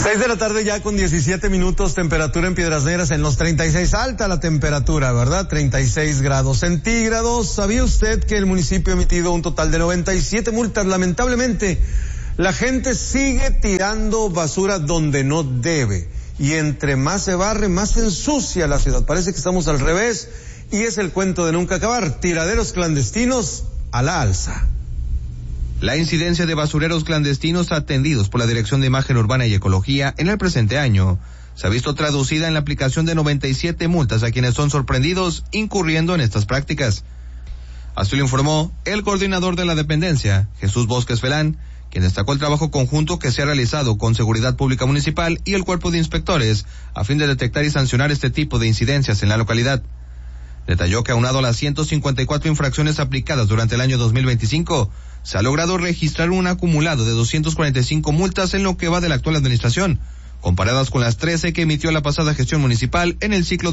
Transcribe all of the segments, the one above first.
6 de la tarde ya con 17 minutos, temperatura en Piedras Negras en los 36, alta la temperatura, ¿verdad? 36 grados centígrados. ¿Sabía usted que el municipio ha emitido un total de 97 multas? Lamentablemente, la gente sigue tirando basura donde no debe. Y entre más se barre, más se ensucia la ciudad. Parece que estamos al revés y es el cuento de nunca acabar. Tiraderos clandestinos a la alza. La incidencia de basureros clandestinos atendidos por la Dirección de Imagen Urbana y Ecología en el presente año se ha visto traducida en la aplicación de 97 multas a quienes son sorprendidos incurriendo en estas prácticas. Así lo informó el coordinador de la dependencia, Jesús Bosques Felán, quien destacó el trabajo conjunto que se ha realizado con Seguridad Pública Municipal y el Cuerpo de Inspectores a fin de detectar y sancionar este tipo de incidencias en la localidad. Detalló que aunado a las 154 infracciones aplicadas durante el año 2025, se ha logrado registrar un acumulado de 245 multas en lo que va de la actual administración, comparadas con las 13 que emitió la pasada gestión municipal en el ciclo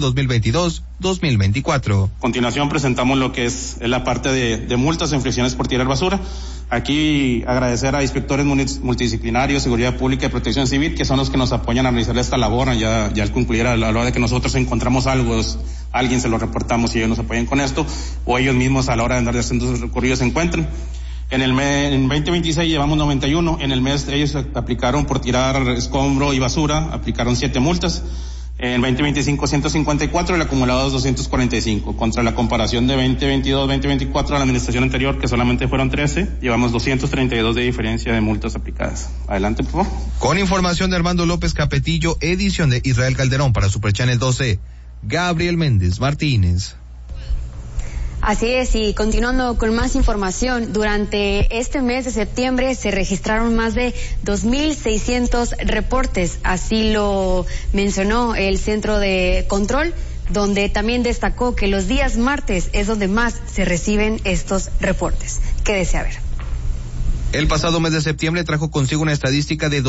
2022-2024. A continuación presentamos lo que es la parte de multas e infracciones por tirar basura. Aquí agradecer a inspectores multidisciplinarios, seguridad pública y protección civil, que son los que nos apoyan a realizar esta labor. Ya al concluir, a la hora de que nosotros encontramos algo, alguien se lo reportamos y ellos nos apoyan con esto, o ellos mismos a la hora de andar haciendo sus recorridos se encuentran. En 2026 llevamos 91, en el mes ellos aplicaron por tirar escombro y basura, aplicaron 7 multas. En 2025 154, el acumulado es 245. Contra la comparación de 2022-2024 a la administración anterior, que solamente fueron 13, llevamos 232 de diferencia de multas aplicadas. Adelante, por favor. Con información de Armando López Capetillo, edición de Israel Calderón para Super Channel 12, Gabriel Méndez Martínez. Así es, y continuando con más información, durante este mes de septiembre se registraron más de 2.600 reportes, así lo mencionó el Centro de Control, donde también destacó que los días martes es donde más se reciben estos reportes. Quédese a ver. El pasado mes de septiembre trajo consigo una estadística de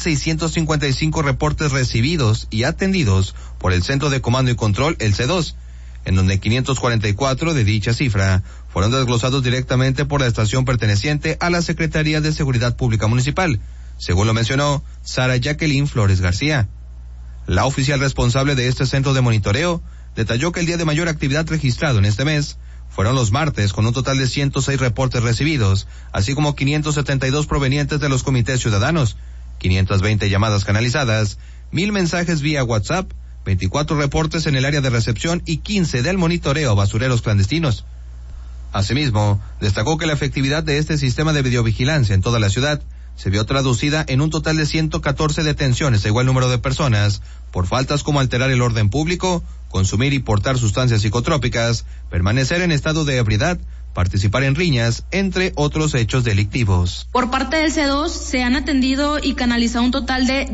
2.655 reportes recibidos y atendidos por el Centro de Comando y Control, el C2, en donde 544 de dicha cifra fueron desglosados directamente por la estación perteneciente a la Secretaría de Seguridad Pública Municipal, según lo mencionó Sara Jacqueline Flores García. La oficial responsable de este centro de monitoreo detalló que el día de mayor actividad registrado en este mes fueron los martes, con un total de 106 reportes recibidos, así como 572 provenientes de los comités ciudadanos, 520 llamadas canalizadas, 1,000 mensajes vía WhatsApp, 24 reportes en el área de recepción y 15 del monitoreo a basureros clandestinos. Asimismo, destacó que la efectividad de este sistema de videovigilancia en toda la ciudad se vio traducida en un total de 114 detenciones a igual número de personas por faltas como alterar el orden público, consumir y portar sustancias psicotrópicas, permanecer en estado de ebriedad, participar en riñas, entre otros hechos delictivos. Por parte del C2 se han atendido y canalizado un total de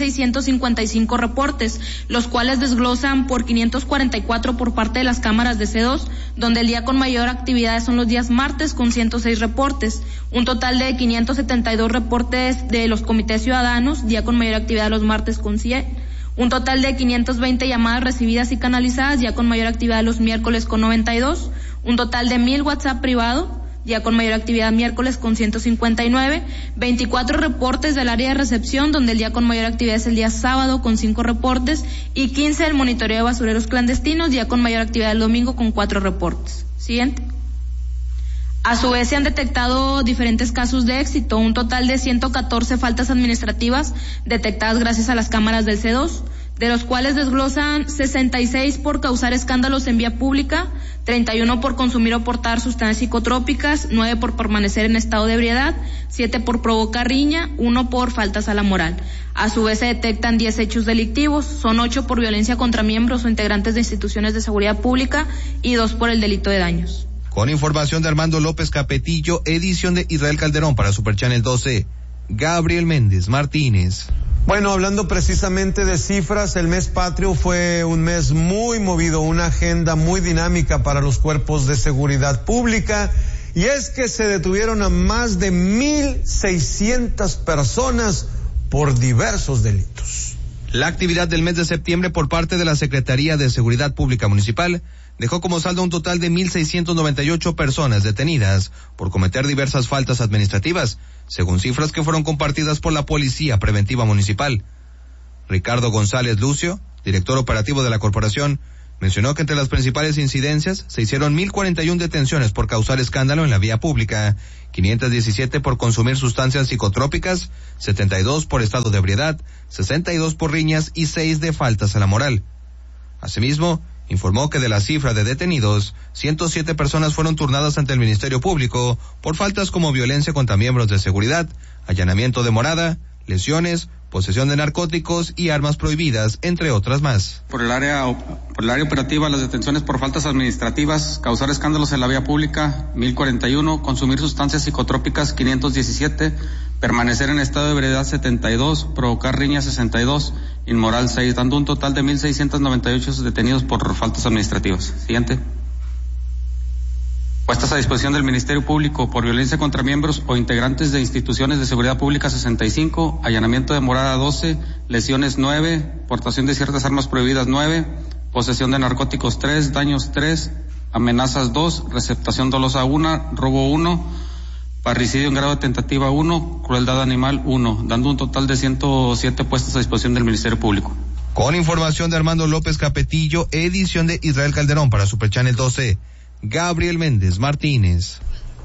2.655 reportes, los cuales desglosan por 544 por parte de las cámaras de C2, donde el día con mayor actividad son los días martes con 106 reportes, un total de 572 reportes de los comités ciudadanos, día con mayor actividad los martes con 100. Un total de 520 llamadas recibidas y canalizadas, ya con mayor actividad los miércoles con 92. Un total de 1,000 WhatsApp privado, ya con mayor actividad miércoles con 159. 24 reportes del área de recepción, donde el día con mayor actividad es el día sábado con 5 reportes. Y 15 del monitoreo de basureros clandestinos, ya con mayor actividad el domingo con 4 reportes. Siguiente. A su vez se han detectado diferentes casos de éxito, un total de 114 faltas administrativas detectadas gracias a las cámaras del C2, de los cuales desglosan 66 por causar escándalos en vía pública, 31 por consumir o portar sustancias psicotrópicas, 9 por permanecer en estado de ebriedad, 7 por provocar riña, 1 por faltas a la moral. A su vez se detectan 10 hechos delictivos, son 8 por violencia contra miembros o integrantes de instituciones de seguridad pública y 2 por el delito de daños. Con información de Armando López Capetillo, edición de Israel Calderón para Super Channel 12, Gabriel Méndez Martínez. Bueno, hablando precisamente de cifras, el mes patrio fue un mes muy movido, una agenda muy dinámica para los cuerpos de seguridad pública, y es que se detuvieron a más de 1,600 personas por diversos delitos. La actividad del mes de septiembre por parte de la Secretaría de Seguridad Pública Municipal dejó como saldo un total de 1,698 personas detenidas por cometer diversas faltas administrativas, según cifras que fueron compartidas por la Policía Preventiva Municipal. Ricardo González Lucio, director operativo de la corporación, mencionó que entre las principales incidencias se hicieron 1.041 detenciones por causar escándalo en la vía pública, 517 por consumir sustancias psicotrópicas, 72 por estado de ebriedad, 62 por riñas y 6 de faltas a la moral. Asimismo, informó que de la cifra de detenidos, 107 personas fueron turnadas ante el Ministerio Público por faltas como violencia contra miembros de seguridad, allanamiento de morada, lesiones, posesión de narcóticos y armas prohibidas, entre otras más. Por el área operativa, las detenciones por faltas administrativas, causar escándalos en la vía pública, 1.041, consumir sustancias psicotrópicas, 517, permanecer en estado de ebriedad, 72, provocar riñas, 62, inmoral, 6, dando un total de 1.698 detenidos por faltas administrativas. Siguiente. Puestas a disposición del Ministerio Público por violencia contra miembros o integrantes de instituciones de seguridad pública, 65, allanamiento de morada, 12, lesiones, 9, portación de ciertas armas prohibidas, 9, posesión de narcóticos, 3, daños, 3, amenazas, 2, receptación dolosa, 1, robo, 1, parricidio en grado de tentativa, 1, crueldad animal, 1, dando un total de 107 puestas a disposición del Ministerio Público. Con información de Armando López Capetillo, edición de Israel Calderón para Super Channel 12. Gabriel Méndez Martínez.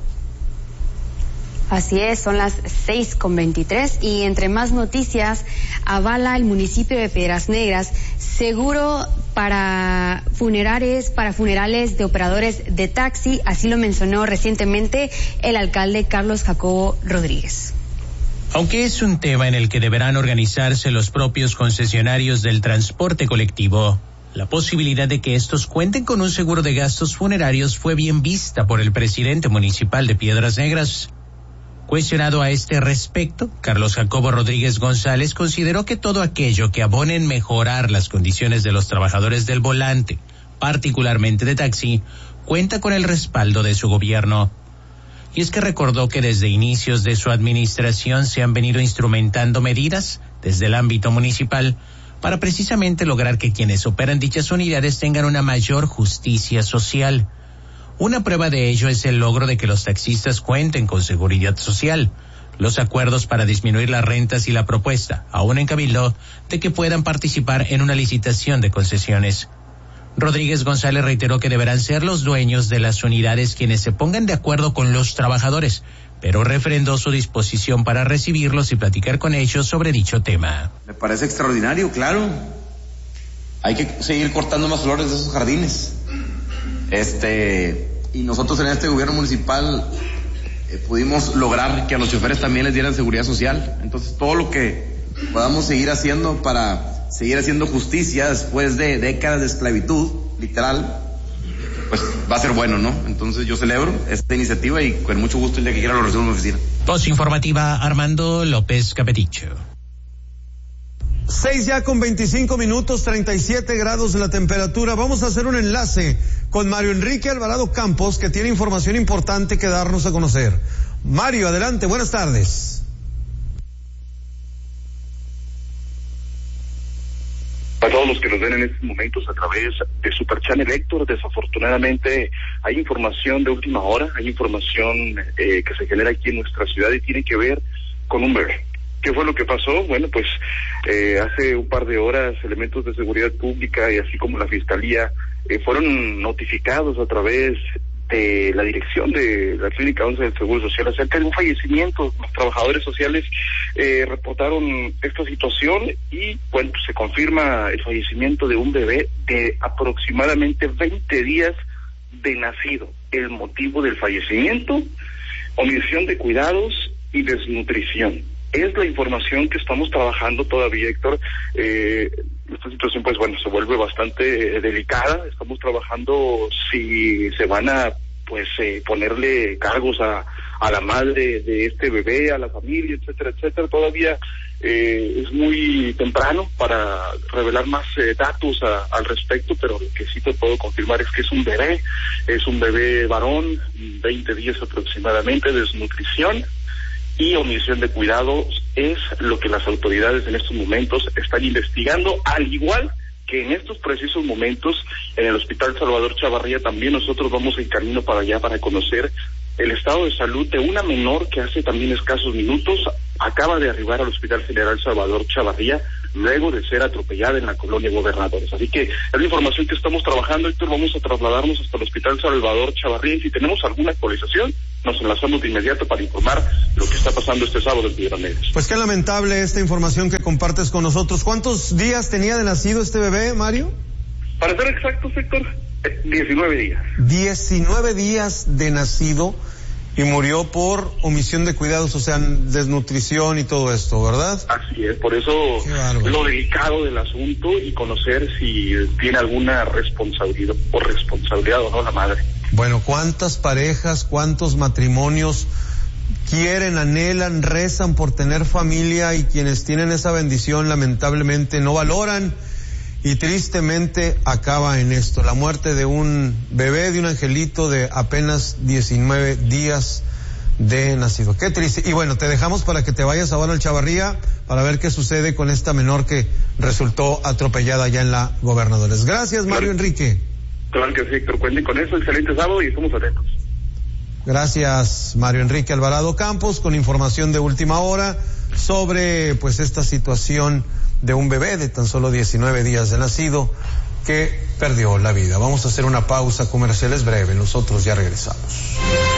Así es, son las 6:23 y entre más noticias, avala el municipio de Piedras Negras seguro para funerales de operadores de taxi, así lo mencionó recientemente el alcalde Carlos Jacobo Rodríguez. Aunque es un tema en el que deberán organizarse los propios concesionarios del transporte colectivo, la posibilidad de que estos cuenten con un seguro de gastos funerarios fue bien vista por el presidente municipal de Piedras Negras. Cuestionado a este respecto, Carlos Jacobo Rodríguez González consideró que todo aquello que abone en mejorar las condiciones de los trabajadores del volante, particularmente de taxi, cuenta con el respaldo de su gobierno. Y es que recordó que desde inicios de su administración se han venido instrumentando medidas desde el ámbito municipal para precisamente lograr que quienes operan dichas unidades tengan una mayor justicia social. Una prueba de ello es el logro de que los taxistas cuenten con seguridad social, los acuerdos para disminuir las rentas y la propuesta, aún en Cabildo, de que puedan participar en una licitación de concesiones. Rodríguez González reiteró que deberán ser los dueños de las unidades quienes se pongan de acuerdo con los trabajadores, pero refrendó su disposición para recibirlos y platicar con ellos sobre dicho tema. Me parece extraordinario, claro. Hay que seguir cortando más flores de esos jardines. Y nosotros en este gobierno municipal pudimos lograr que a los choferes también les dieran seguridad social. Entonces todo lo que podamos seguir haciendo para seguir haciendo justicia después de décadas de esclavitud, literal, pues va a ser bueno, ¿no? Entonces yo celebro esta iniciativa y con mucho gusto el día que quiera lo recibo en mi oficina. Voz informativa, Armando López Capetillo. 6:25, 37 grados la temperatura. Vamos a hacer un enlace con Mario Enrique Alvarado Campos, que tiene información importante que darnos a conocer. Mario, adelante, buenas tardes. A todos los que nos ven en estos momentos a través de Super Channel, Héctor, desafortunadamente hay información de última hora, hay información que se genera aquí en nuestra ciudad y tiene que ver con un bebé. ¿Qué fue lo que pasó? Bueno, pues hace un par de horas elementos de seguridad pública y así como la Fiscalía fueron notificados a través de la dirección de la Clínica 11 del Seguro Social acerca de un fallecimiento. Los trabajadores sociales reportaron esta situación y, bueno, pues se confirma el fallecimiento de un bebé de aproximadamente 20 días de nacido. El motivo del fallecimiento, omisión de cuidados y desnutrición. Es la información que estamos trabajando todavía, Héctor. Esta situación, pues bueno, se vuelve bastante delicada. Estamos trabajando si se van a, pues, ponerle cargos a la madre de este bebé, a la familia, etcétera, etcétera. Todavía es muy temprano para revelar más datos al respecto, pero lo que sí te puedo confirmar es que es un bebé varón, 20 días aproximadamente, de desnutrición y omisión de cuidados. Es lo que las autoridades en estos momentos están investigando, al igual que en estos precisos momentos en el Hospital Salvador Chavarría también nosotros vamos en camino para allá para conocer el estado de salud de una menor que hace también escasos minutos acaba de arribar al Hospital General Salvador Chavarría luego de ser atropellada en la colonia Gobernadores. Así que es la información que estamos trabajando, Héctor. Vamos a trasladarnos hasta el Hospital Salvador Chavarría y si tenemos alguna actualización, nos enlazamos de inmediato para informar lo que está pasando este sábado en Piedras Negras. Pues qué lamentable esta información que compartes con nosotros. ¿Cuántos días tenía de nacido este bebé, Mario? Para ser exactos, Héctor, 19 días. 19 días de nacido y murió por omisión de cuidados, o sea, desnutrición y todo esto, ¿verdad? Así es, por eso lo delicado del asunto y conocer si tiene alguna responsabilidad o no la madre. Bueno, ¿cuántas parejas, cuántos matrimonios quieren, anhelan, rezan por tener familia y quienes tienen esa bendición lamentablemente no valoran? Y tristemente acaba en esto, la muerte de un bebé, de un angelito de apenas 19 días de nacido. Qué triste. Y bueno, te dejamos para que te vayas ahora al Chavarría para ver qué sucede con esta menor que resultó atropellada allá en la Gobernadores. Gracias, Mario Enrique. Claro que sí, Héctor, cuenten con eso, excelente sábado y estamos atentos. Gracias, Mario Enrique Alvarado Campos, con información de última hora sobre pues esta situación de un bebé de tan solo 19 días de nacido que perdió la vida. Vamos a hacer una pausa comercial breve, nosotros ya regresamos.